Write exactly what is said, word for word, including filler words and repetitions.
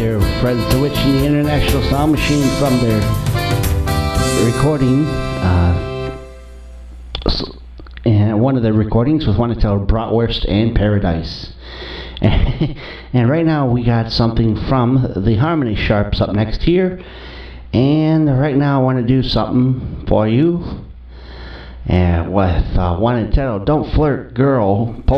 there, Fred the Witch and the International Sound Machine from their recording. Uh, and one of the recordings was one entitled Bratwurst and Paradise. And right now we got something from the Harmony Sharps up next here. And right now I want to do something for you. And with uh, one entitled Don't Flirt Girl.